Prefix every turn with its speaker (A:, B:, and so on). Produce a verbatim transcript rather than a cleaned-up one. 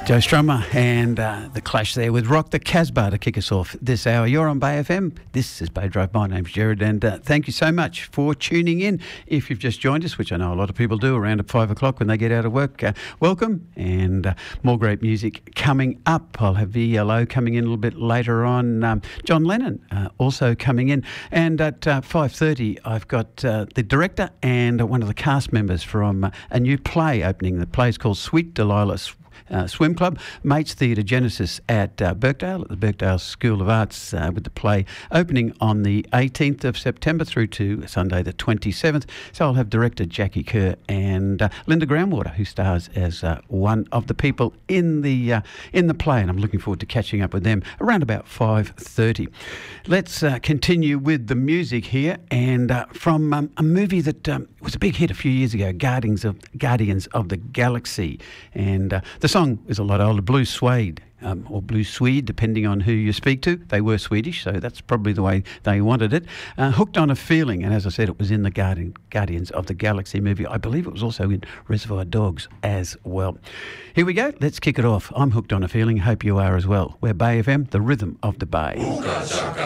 A: Joe Strummer and uh, the Clash there with Rock the Casbah to kick us off this hour. You're on Bay F M. This is Bay Drive. My name's Jared, and uh, thank you so much for tuning in. If you've just joined us, which I know a lot of people do around at five o'clock when they get out of work, uh, welcome, and uh, more great music coming up. I'll have V L O coming in a little bit later on. Um, John Lennon uh, also coming in, and at uh, five thirty I've got uh, the director and uh, one of the cast members from uh, a new play opening. The play's called Sweet Delilah Uh, Swim Club, Mates Theatre Genesis at uh, Birkdale, at the Birkdale School of Arts, uh, with the play opening on the eighteenth of September through to Sunday the twenty-seventh. So I'll have director Jackie Kerr and uh, Linda Groundwater, who stars as uh, one of the people in the uh, in the play, and I'm looking forward to catching up with them around about five thirty. Let's uh, continue with the music here, and uh, from um, a movie that um, was a big hit a few years ago, Guardians of Guardians of the Galaxy, and uh, the song is a lot older, Blue Suede, um, or Blue Swede, depending on who you speak to. They were Swedish, so that's probably the way they wanted it. Uh, Hooked on a Feeling, and as I said, it was in the Guardian, Guardians of the Galaxy movie. I believe it was also in Reservoir Dogs as well. Here we go. Let's kick it off. I'm hooked on a feeling. Hope you are as well. We're Bay F M, the rhythm of the Bay.